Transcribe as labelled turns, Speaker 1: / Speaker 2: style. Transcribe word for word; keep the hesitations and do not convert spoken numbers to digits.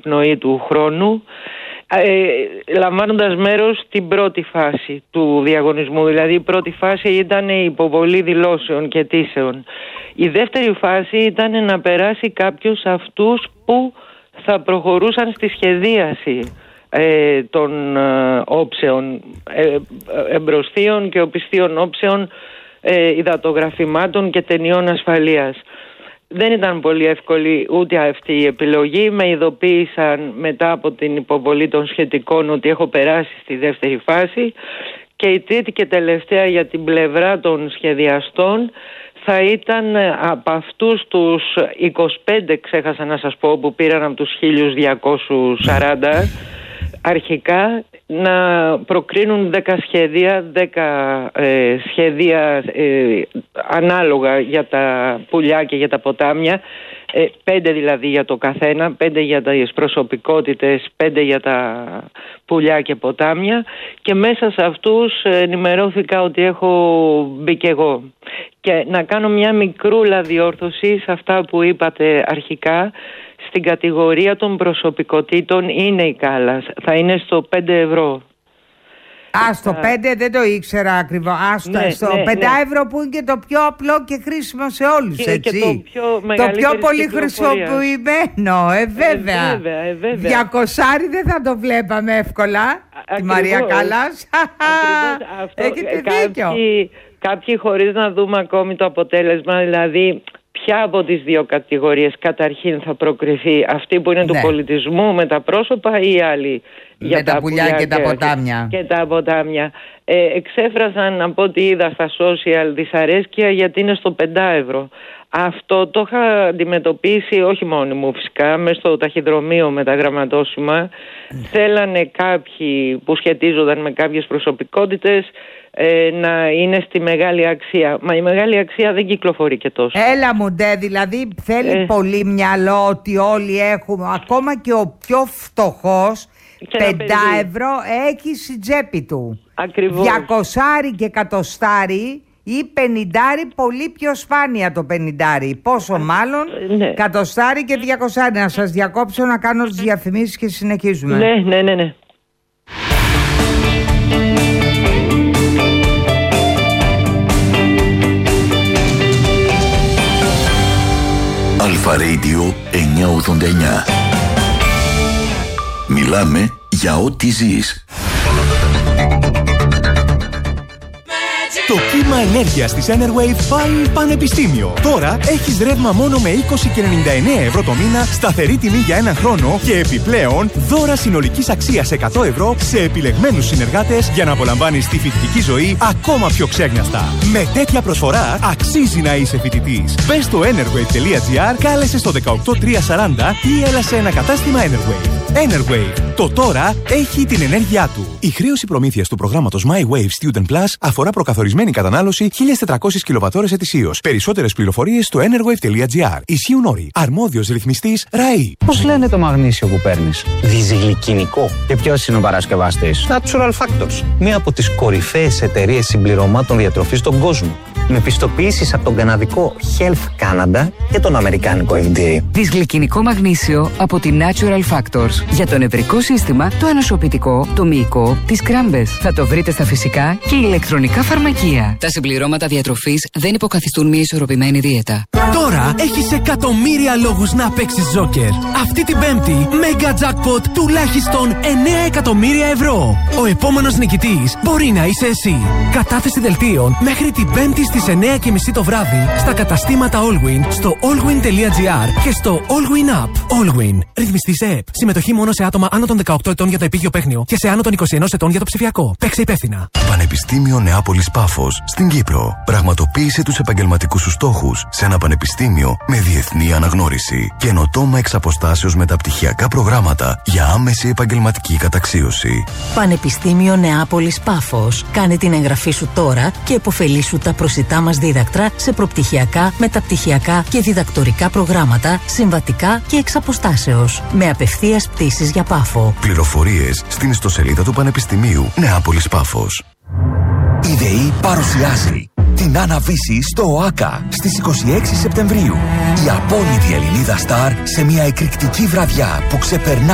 Speaker 1: αναπνοή του χρόνου, ε, λαμβάνοντας μέρος στην πρώτη φάση του διαγωνισμού. Δηλαδή η πρώτη φάση ήταν η υποβολή δηλώσεων και αιτήσεων. Η δεύτερη φάση ήταν να περάσει κάποιος αυτούς που θα προχωρούσαν στη σχεδίαση ε, των ε, όψεων, ε, εμπροστίων και οπισθίων όψεων, ε, υδατογραφημάτων και ταινιών ασφαλείας. Δεν ήταν πολύ εύκολη ούτε αυτή η επιλογή. Με ειδοποίησαν μετά από την υποβολή των σχετικών ότι έχω περάσει στη δεύτερη φάση, και η τρίτη και τελευταία για την πλευρά των σχεδιαστών θα ήταν από αυτούς τους είκοσι πέντε, ξέχασα να σας πω, που πήραν από τους χίλια διακόσια σαράντα αρχικά, να προκρίνουν δέκα σχέδια, δέκα ε, σχέδια ε, ανάλογα για τα πουλιά και για τα ποτάμια, ε, πέντε δηλαδή για το καθένα, πέντε για τις προσωπικότητες, πέντε για τα πουλιά και ποτάμια, και μέσα σε αυτούς ενημερώθηκα ότι έχω μπει και εγώ. Και να κάνω μια μικρούλα διόρθωση σε αυτά που είπατε αρχικά. Στην κατηγορία των προσωπικότητων είναι η Κάλλας. Θα είναι στο πέντε ευρώ.
Speaker 2: Α, στο πέντε δεν το ήξερα ακριβώς. Α, στο, ναι, στο ναι, πέντε ναι. ευρώ που είναι και το πιο απλό και χρήσιμο σε όλους, και, έτσι. Και το πιο, το πιο πολύ χρησιμοποιημένο, ε βέβαια. Ε, βέβαια, ε, βέβαια. διακοσάρι δεν θα το βλέπαμε εύκολα, α, τη Μαρία Κάλλας. Έχετε δίκιο.
Speaker 1: Κάποιοι, κάποιοι χωρίς να δούμε ακόμη το αποτέλεσμα, δηλαδή ποια από τις δύο κατηγορίες καταρχήν θα προκριθεί, αυτή που είναι ναι. του πολιτισμού με τα πρόσωπα ή άλλοι για
Speaker 2: με τα, τα πουλιά και, και τα ποτάμια.
Speaker 1: Και τα ποτάμια. Ε, εξέφρασαν από ό,τι είδα στα social δυσαρέσκεια γιατί είναι στο πέντε ευρώ. Αυτό το είχα αντιμετωπίσει όχι μόνοι μου φυσικά, μες στο ταχυδρομείο με τα γραμματόσημα. Mm. Θέλανε κάποιοι που σχετίζονταν με κάποιες προσωπικότητες ε, να είναι στη μεγάλη αξία. Μα η μεγάλη αξία δεν κυκλοφορεί και τόσο.
Speaker 2: Έλα μου ντε, δηλαδή θέλει ε, πολύ μυαλό ότι όλοι έχουμε, ακόμα και ο πιο φτωχός, πέντε ευρώ έχει στην τσέπη του.
Speaker 1: Ακριβώς.
Speaker 2: Διακοσάρι και εκατοστάρι ή πενηντάρι, πολύ πιο σπάνια το πενηντάρι. Πόσο μάλλον ναι. κατοστάρι και διακοσάρι. Να σας διακόψω να κάνω τις διαφημίσεις και συνεχίζουμε.
Speaker 1: Ναι, ναι, ναι, ναι.
Speaker 3: Αλφα Radio εννιακόσια ογδόντα εννιά. Μιλάμε για ό,τι ζεις.
Speaker 4: Το κύμα ενέργειας της Enerwave πάει πανεπιστήμιο. Τώρα έχεις ρεύμα μόνο με είκοσι και ενενήντα εννέα ευρώ το μήνα, σταθερή τιμή για ένα χρόνο και επιπλέον δώρα συνολικής αξίας εκατό ευρώ σε επιλεγμένους συνεργάτες για να απολαμβάνεις τη φοιτητική ζωή ακόμα πιο ξέγνιαστα. Με τέτοια προσφορά αξίζει να είσαι φοιτητής. Μπες στο enerwave τελεία gr, κάλεσε στο δεκαοκτώ τριακόσια σαράντα ή έλα σε ένα κατάστημα Enerwave. Enerwave. Το τώρα έχει την ενέργειά του. Η χρέωση προμήθειας του προγράμματος My Wave Student Plus αφορά προκαθορισμένη κατανάλωση χίλιες τετρακόσιες κιλοβατόρες ετησίως. Περισσότερες πληροφορίες στο enerwave τελεία gr. Ισχύουν όροι. Αρμόδιος ρυθμιστής ΡΑΗ.
Speaker 5: Πώς λένε το μαγνήσιο που παίρνεις? Διζυγλικινικό. Και ποιος είναι ο παρασκευαστής? Natural Factors. Μία από τις κορυφαίες εταιρείες συμπληρωμάτων διατροφής στον κόσμο. Με πιστοποιήσεις από τον καναδικό Health Canada και τον αμερικάνικο εφ ντι έι.
Speaker 6: Δυσγλυκινικό μαγνήσιο από τη Natural Factors. Για το νευρικό σύστημα, το ανοσοποιητικό, το μυϊκό, τις κράμπες. Θα το βρείτε στα φυσικά και ηλεκτρονικά φαρμακεία. Τα συμπληρώματα διατροφής δεν υποκαθιστούν μια ισορροπημένη δίαιτα.
Speaker 4: Τώρα έχεις εκατομμύρια λόγους να παίξεις Τζόκερ. Αυτή την Πέμπτη, Mega Jackpot τουλάχιστον εννέα εκατομμύρια ευρώ. Ο επόμενος νικητής μπορεί να είσαι εσύ. Κατάθεση δελτίων μέχρι την Πέμπτη στις εννέα και μισή το βράδυ στα καταστήματα Allwyn, στο allwyn τελεία gr και στο Allwyn App. Allwyn. Ρυθμιστής ΕΕΠ. Συμμετοχή μόνο σε άτομα άνω των δεκαοκτώ ετών για το επίγειο παίχνιο και σε άνω των είκοσι ένα ετών για το ψηφιακό. Παίξε υπεύθυνα.
Speaker 3: Πανεπιστήμιο Νεάπολης Πάφος στην Κύπρο. Πραγματοποίησε τους επαγγελματικούς σου στόχους σε ένα πανεπιστήμιο με διεθνή αναγνώριση. Καινοτόμα εξ αποστάσεως μεταπτυχιακά προγράμματα για άμεση επαγγελματική καταξίωση.
Speaker 7: Πανεπιστήμιο Νεάπολης Πάφος. Κάνε την εγγραφή σου τώρα και επωφελήσου τα προσιτά μας δίδακτρα σε προπτυχιακά, μεταπτυχιακά και διδακτορικά προγράμματα, συμβατικά και εξ αποστάσεως. Με απευθείας πτήσεις για Πάφο.
Speaker 3: Πληροφορίες στην ιστοσελίδα του Πανεπιστημίου Νεάπολης Πάφος.
Speaker 8: Η ΔΕΗ παρουσιάζει την Άννα Βύση στο ΟΑΚΑ στις είκοσι έξι Σεπτεμβρίου. Η απόλυτη Ελληνίδα στάρ σε μια εκρηκτική βραδιά που ξεπερνά